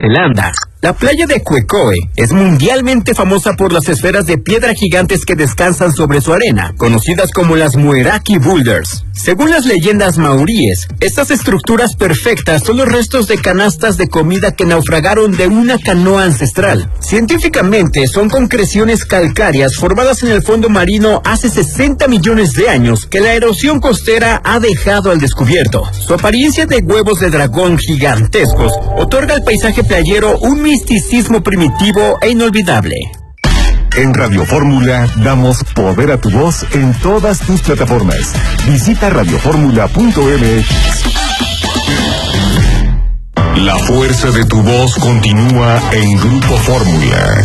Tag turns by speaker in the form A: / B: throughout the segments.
A: Zelanda. La playa de Quecoe es mundialmente famosa por las esferas de piedra gigantes que descansan sobre su arena, conocidas como las Mueraki Boulders. Según las leyendas maoríes, estas estructuras perfectas son los restos de canastas de comida que naufragaron de una canoa ancestral. Científicamente, son concreciones calcáreas formadas en el fondo marino hace 60 millones de años que la erosión costera ha dejado al descubierto. Su apariencia de huevos de dragón gigantescos otorga al paisaje playero un misticismo primitivo e inolvidable.
B: En Radio Fórmula damos poder a tu voz en todas tus plataformas. Visita radioformula.mx. La fuerza de tu voz continúa en Grupo Fórmula.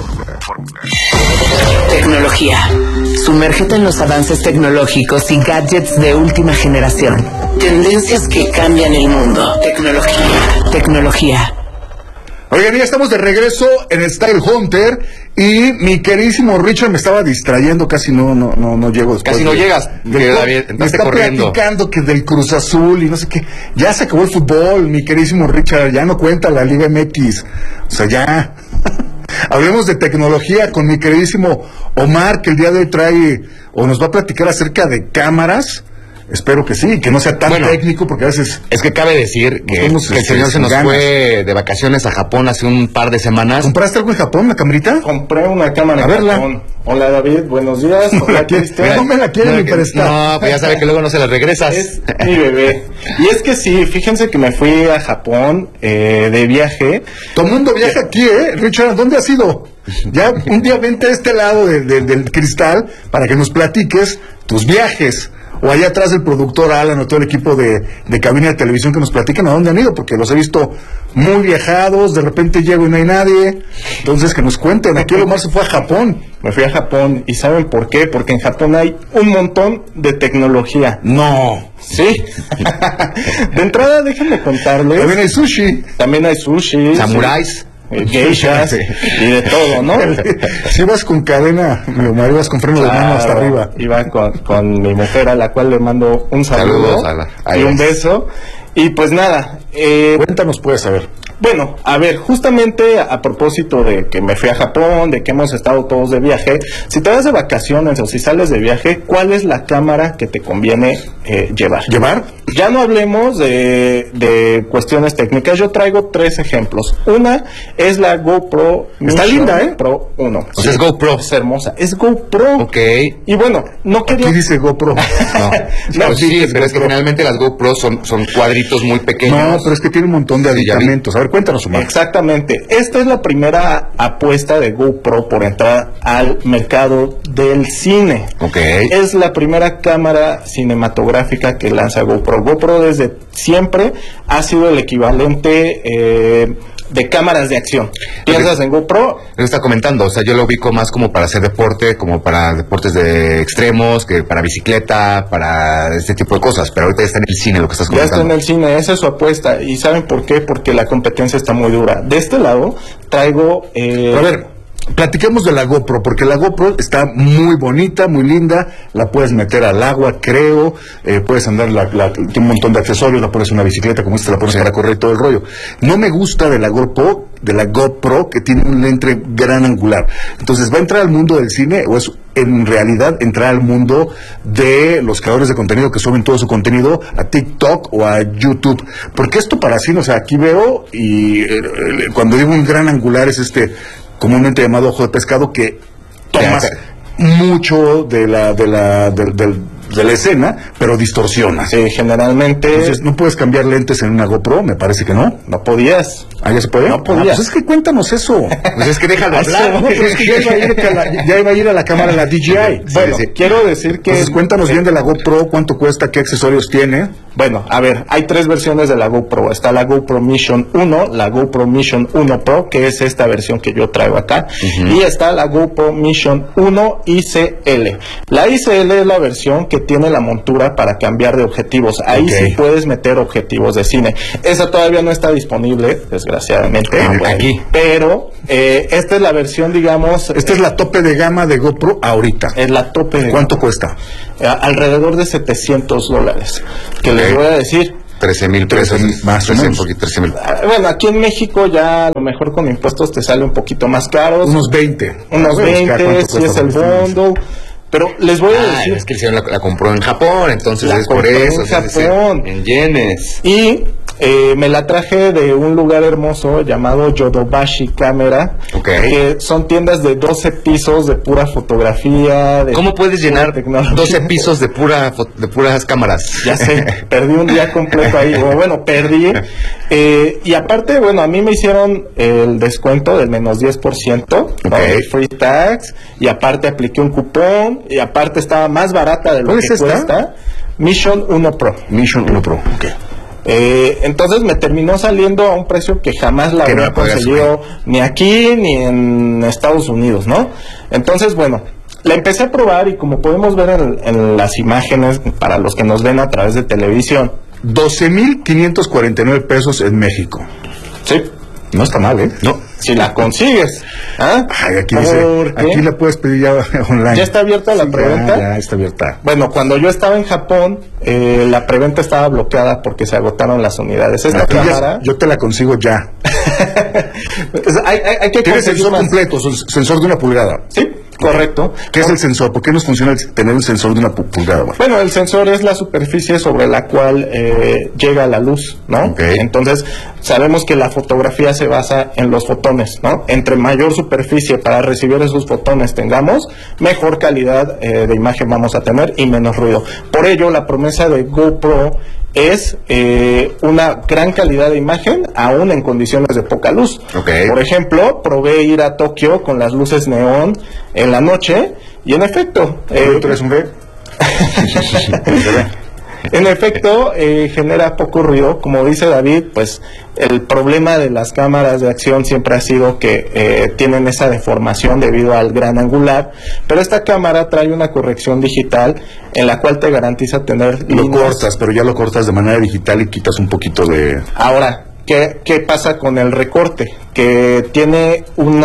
C: Tecnología. Sumérgete en los avances tecnológicos y gadgets de última generación. Tendencias que cambian el mundo. Tecnología.
D: Oigan, ya estamos de regreso en Style Hunter y mi queridísimo Richard me estaba distrayendo, casi no llego después.
E: Casi no llegas,
D: me está
E: corriendo.
D: platicando que del Cruz Azul y no sé qué. Ya se acabó el fútbol, mi queridísimo Richard, ya no cuenta la Liga MX. O sea, ya. Hablemos de tecnología con mi queridísimo Omar, que el día de hoy trae o nos va a platicar acerca de cámaras. Espero que sí, que no sea tan técnico, porque a veces...
E: Es que cabe decir que el señor se nos fue de vacaciones a Japón hace un par de semanas.
D: ¿Compraste algo en Japón, una camerita?
F: Compré una cámara en Japón. Hola David, buenos días. Hola Cristian.
D: No me la quieren ni prestar.
E: No, pues ya sabe que luego no se la regresas.
F: Es mi bebé. Y es que sí, fíjense que me fui a Japón de viaje.
D: Todo el mundo viaja aquí, Richard, ¿dónde has ido? Ya un día vente a este lado del cristal para que nos platiques tus viajes. O allá atrás el productor Alan o todo el equipo de cabina de televisión que nos platican a dónde han ido, porque los he visto muy viajados, de repente llego y no hay nadie. Entonces que nos cuenten, aquí Omar se fue a Japón.
F: Me fui a Japón, ¿y saben por qué? Porque en Japón hay un montón de tecnología.
D: No.
F: Sí. De entrada, déjenme contarles.
D: También hay sushi.
E: Samuráis.
F: Geishas y de todo, ¿no?
D: Si vas con cadena, mi Omar, ibas con freno de mano hasta arriba.
F: Iba con mi mujer, a la cual le mando un saludo y un beso. Y pues nada,
D: cuéntanos, puedes saber.
F: Bueno, a ver, justamente a propósito de que me fui a Japón, de que hemos estado todos de viaje, si te vas de vacaciones o si sales de viaje, ¿cuál es la cámara que te conviene llevar?
D: ¿Llevar?
F: Ya no hablemos de cuestiones técnicas, yo traigo 3 ejemplos. Una es la GoPro
D: Está
F: Mission
D: linda,
F: Pro 1.
E: O sea, es GoPro.
F: Es hermosa, es GoPro.
E: Ok.
F: Y bueno, no quería...
D: Aquí dice GoPro.
E: No, sí, pero es que generalmente las GoPro son cuadritos muy pequeños.
D: No, pero es que tiene un montón de aditamentos. A ver, cuéntanos, Omar.
F: Exactamente. Esta es la primera apuesta de GoPro por entrar al mercado del cine.
E: Ok.
F: Es la primera cámara cinematográfica que lanza GoPro. GoPro desde siempre ha sido el equivalente de cámaras de acción. ¿Piensas en GoPro?
E: Lo está comentando, o sea, yo lo ubico más como para hacer deporte, como para deportes de extremos, que para bicicleta, para este tipo de cosas, pero ahorita ya está en el cine lo que estás comentando.
F: Ya está en el cine, esa es su apuesta. ¿Y saben por qué? Porque la competencia está muy dura. De este lado traigo...
D: A ver, platiquemos de la GoPro, porque la GoPro está muy bonita, muy linda, la puedes meter al agua, creo, puedes andar, tiene un montón de accesorios, la pones en una bicicleta, como esta la pones para correr todo el rollo. No me gusta de la GoPro, que tiene un lente gran angular. Entonces, ¿va a entrar al mundo del cine o es en realidad entrar al mundo de los creadores de contenido que suben todo su contenido a TikTok o a YouTube? Porque esto para cine, o sea, aquí veo y cuando digo un gran angular es comúnmente llamado ojo de pescado, que tomas mucho de la escena, pero distorsiona.
F: Sí, generalmente...
D: Entonces, ¿no puedes cambiar lentes en una GoPro? Me parece que no.
F: No podías.
D: ¿Ah, ya se puede?
F: No podías.
D: Pues es que cuéntanos eso.
E: Pues es que déjalo hablar.
D: No, pero es que ya iba a ir a la cámara la DJI.
F: Bueno, quiero decir que...
D: Entonces, cuéntanos bien de la GoPro, cuánto cuesta, qué accesorios tiene.
F: Bueno, a ver, hay 3 versiones de la GoPro. Está la GoPro Mission 1, la GoPro Mission 1 Pro, que es esta versión que yo traigo acá, y está la GoPro Mission 1 ICL. La ICL es la versión que tiene la montura para cambiar de objetivos. Ahí sí puedes meter objetivos de cine. Esa todavía no está disponible, desgraciadamente,
E: aquí.
F: Pero esta es la versión, digamos...
D: Esta es la tope de gama de GoPro ahorita.
F: Es la tope de
D: ¿Cuánto cuesta?
F: Alrededor de $700. Que les voy a decir,
E: 13,000 pesos.
D: 13,000 más o menos.
E: 13,000.
F: Bueno, aquí en México ya a lo mejor con impuestos te sale un poquito más caros.
D: Unos 20.
F: Unos 20, si es el bundle. Pero les voy a decir...
E: Es que el señor la compró en Japón, entonces
F: La
E: es por
F: compró
E: eso.
F: en Japón.
E: En yenes.
F: Y me la traje de un lugar hermoso llamado Yodobashi Camera, que son tiendas de 12 pisos de pura fotografía.
E: ¿Cómo puedes llenar 12 pisos de puras cámaras?
F: Ya sé, perdí un día completo ahí, o bueno, perdí. Y aparte, bueno, a mí me hicieron el descuento del menos 10%, ¿no? Free tax, y aparte apliqué un cupón, y aparte estaba más barata de lo que cuesta. Mission 1 Pro.
D: Mission 1 Pro, ok.
F: Entonces me terminó saliendo a un precio que jamás la había conseguido ni aquí ni en Estados Unidos, ¿no? Entonces, bueno, la empecé a probar y como podemos ver en las imágenes, para los que nos ven a través de televisión,
D: 12,549 pesos en México.
F: Sí.
D: No está mal, ¿eh?
F: No. Si la consigues. ¿Ah?
D: Ay, aquí dice, aquí la puedes pedir ya online.
F: ¿Ya está abierta la preventa?
D: Ya está abierta.
F: Bueno, cuando yo estaba en Japón, la preventa estaba bloqueada porque se agotaron las unidades. Esta cámara...
D: Yo te la consigo ya.
F: hay que
D: ¿Tienes sensor completo? Sensor de 1 pulgada.
F: Sí. Correcto.
D: ¿Qué es el sensor? ¿Por qué nos funciona tener un sensor de 1 pulgada?
F: Bueno, el sensor es la superficie sobre la cual llega la luz, ¿no? Entonces, sabemos que la fotografía se basa en los fotones, ¿no? Entre mayor superficie para recibir esos fotones tengamos, mejor calidad de imagen vamos a tener y menos ruido. Por ello, la promesa de GoPro es una gran calidad de imagen, aún en condiciones de poca luz. Por ejemplo, probé ir a Tokio con las luces neón en la noche y en efecto...
D: ¿Tú eres un B?
F: En efecto, genera poco ruido. Como dice David, pues el problema de las cámaras de acción siempre ha sido que tienen esa deformación debido al gran angular, pero esta cámara trae una corrección digital en la cual te garantiza tener
D: Lo cortas, pero ya lo cortas de manera digital y quitas un poquito de...
F: Ahora, ¿qué pasa con el recorte? Que tiene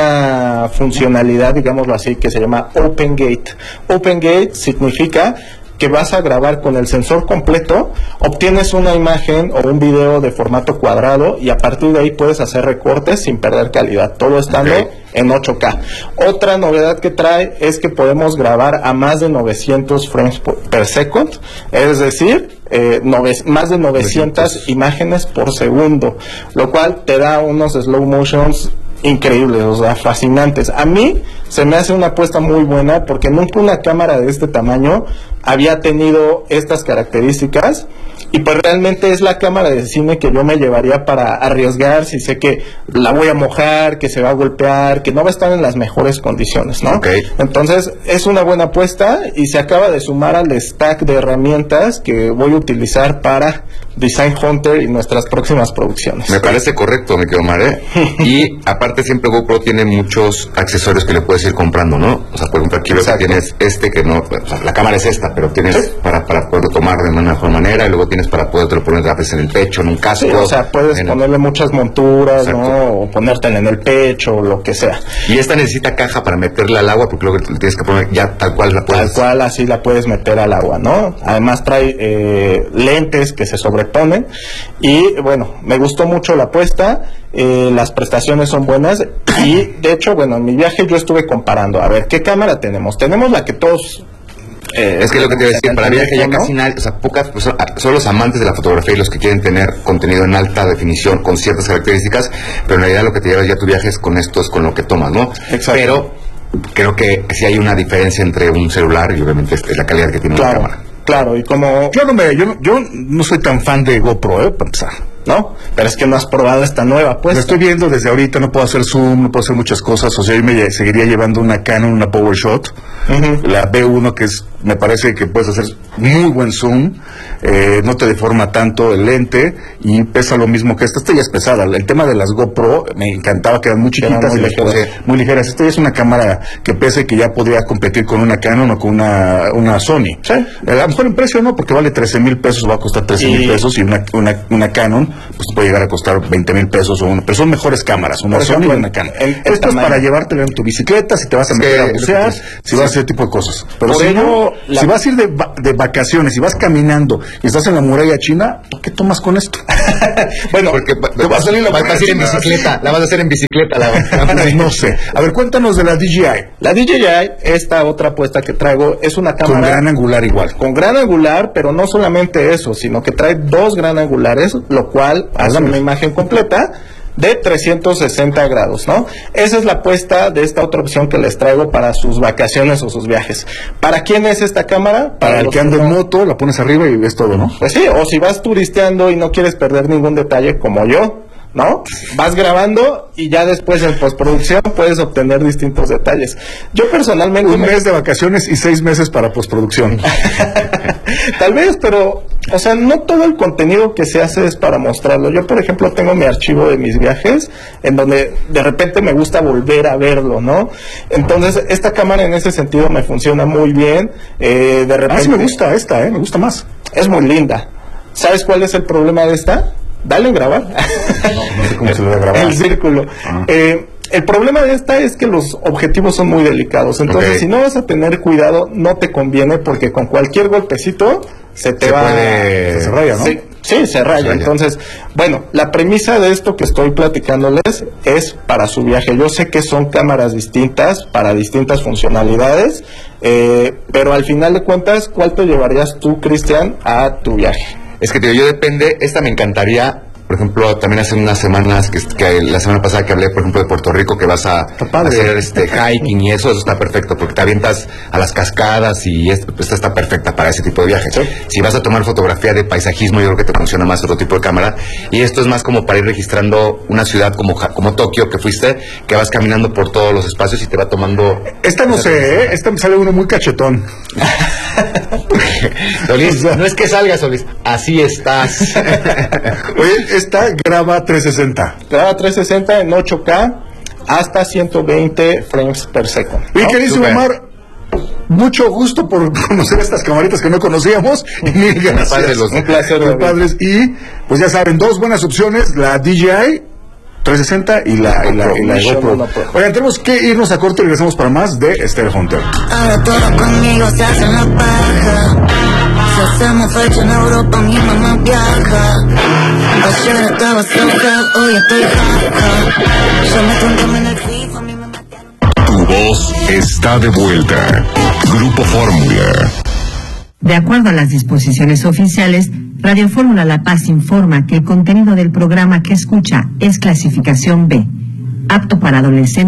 F: una funcionalidad, digámoslo así, que se llama Open Gate. Open Gate significa que vas a grabar con el sensor completo, obtienes una imagen o un video de formato cuadrado y a partir de ahí puedes hacer recortes sin perder calidad, todo estando en 8K. Otra novedad que trae es que podemos grabar a más de 900 frames per second, es decir, más de 900 imágenes por segundo, lo cual te da unos slow motions increíbles, o sea, fascinantes. A mí se me hace una apuesta muy buena porque nunca una cámara de este tamaño había tenido estas características y pues realmente es la cámara de cine que yo me llevaría para arriesgar si sé que la voy a mojar, que se va a golpear, que no va a estar en las mejores condiciones, ¿no? Entonces es una buena apuesta y se acaba de sumar al stack de herramientas que voy a utilizar para Design Hunter y nuestras próximas producciones.
E: Me parece correcto, mi querido Omar, ¿eh? Y aparte siempre GoPro tiene muchos accesorios que le puedes ir comprando, ¿no? O sea, por ejemplo, aquí veo que tienes que no, o sea, la cámara es esta, pero tienes para poder tomar de una mejor manera y luego tienes para poder poner en el pecho, en un casco.
F: Sí, o sea, puedes ponerle muchas monturas, ¿no? O ponértela en el pecho, o lo que sea.
E: Y esta necesita caja para meterla al agua porque luego le tienes que poner ya tal cual la puedes...
F: Tal cual, así la puedes meter al agua, ¿no? Además trae lentes que se sobreponen y bueno, me gustó mucho la apuesta, las prestaciones son buenas y de hecho, bueno, en mi viaje yo estuve comparando, a ver, ¿qué cámara tenemos? Tenemos la que todos...
E: es que lo que te iba a decir, para viaje ya casi nadie, o sea, pocas personas, son los amantes de la fotografía y los que quieren tener contenido en alta definición con ciertas características, pero en realidad lo que te llevas ya tu viaje es con esto, es con lo que tomas, ¿no?
F: Exacto.
E: Pero creo que sí hay una diferencia entre un celular y obviamente es la calidad que tiene una cámara.
F: Claro, y como...
D: Yo no soy tan fan de GoPro, para empezar.
F: ¿No? Pero es que no has probado esta nueva, pues.
D: Lo estoy viendo desde ahorita, no puedo hacer zoom, no puedo hacer muchas cosas, o sea, yo me seguiría llevando una Canon, una PowerShot, la B1, que me parece que puedes hacer muy buen zoom, no te deforma tanto el lente y pesa lo mismo que esta ya es pesada. El tema de las GoPro me encantaba, que eran muy chiquitas y muy ligeras. Esta ya es una cámara que pesa y que ya podría competir con una Canon o con una Sony.
F: Sí.
D: A lo mejor en precio no, porque vale 13,000 pesos, va a costar 13,000 pesos y una Canon pues puede llegar a costar 20,000 pesos pero son mejores cámaras, una Sony y una Canon. Esto es para llevártela en tu bicicleta, si te vas a meter a bucear, si vas a hacer ese tipo de cosas. Pero
F: por ello,
D: ejemplo, si vas a ir de vacaciones y vas caminando y estás en la muralla china, ¿qué tomas con esto?
E: Bueno, porque te va a salir la vas a hacer en bicicleta, la vas a hacer en bicicleta.
D: No sé. A ver, cuéntanos de la DJI.
F: La DJI, esta otra apuesta que traigo, es una cámara...
D: Con gran angular igual.
F: Con gran angular, pero no solamente eso, sino que trae 2 gran angulares, lo cual hace una imagen completa de 360 grados, ¿no? Esa es la apuesta de esta otra opción que les traigo para sus vacaciones o sus viajes. ¿Para quién es esta cámara?
D: Para el que anda en moto, la pones arriba y ves todo, ¿no?
F: Pues sí, o si vas turisteando y no quieres perder ningún detalle como yo, ¿no? Vas grabando y ya después en postproducción puedes obtener distintos detalles. Yo personalmente...
D: Un mes de vacaciones y 6 meses para postproducción.
F: Tal vez, pero, o sea, no todo el contenido que se hace es para mostrarlo. Yo, por ejemplo, tengo mi archivo de mis viajes, en donde de repente me gusta volver a verlo, ¿no? Entonces, esta cámara en ese sentido me funciona muy bien. De repente...
D: sí me gusta esta, me gusta más.
F: Es muy linda. ¿Sabes cuál es el problema de esta? Dale en grabar.
D: No sé cómo se le va a grabar.
F: El círculo. El problema de esta es que los objetivos son muy delicados. Entonces, si no vas a tener cuidado, no te conviene, porque con cualquier golpecito se raya, ¿no? Sí, se raya. Entonces, bueno, la premisa de esto que estoy platicándoles es para su viaje. Yo sé que son cámaras distintas para distintas funcionalidades, pero al final de cuentas, ¿cuál te llevarías tú, Cristian, a tu viaje?
E: Es que te digo, yo depende, esta me encantaría. Por ejemplo, también hace unas semanas, que la semana pasada que hablé, por ejemplo, de Puerto Rico, que vas a hacer hiking y eso está perfecto, porque te avientas a las cascadas y esta está perfecta para ese tipo de viajes. ¿Sí? Si vas a tomar fotografía de paisajismo, yo creo que te funciona más otro tipo de cámara. Y esto es más como para ir registrando una ciudad como Tokio, que fuiste, que vas caminando por todos los espacios y te va tomando...
D: Esta no sé, esta me sale uno muy cachetón.
E: Solís, no es que salgas, Solís, así estás.
D: Oye, esta graba 360.
F: Graba 360 en 8K hasta 120 frames per second, ¿no?
D: Y queridísimo Omar, mucho gusto por conocer estas camaritas que no conocíamos. Y mil gracias.
F: Un placer,
D: padres. Y pues ya saben, 2 buenas opciones, la DJI 360 y la GoPro. Oigan, tenemos que irnos a corte y regresamos para más de Stereo Hunter.
G: Ahora todo conmigo se hace la paja. Si hacemos fecha en Europa, mi mamá viaja. Ayer estaba soca, hoy estoy jaja. Yo me tonto en el FIFA, mi mamá.
B: Tu voz está de vuelta. Grupo Fórmula.
H: De acuerdo a las disposiciones oficiales, Radio Fórmula La Paz informa que el contenido del programa que escucha es clasificación B, apto para adolescentes.